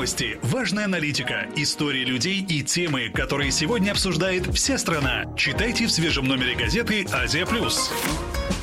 новости, важная аналитика, истории людей и темы, которые сегодня обсуждает вся страна. Читайте в свежем номере газеты «Азия+».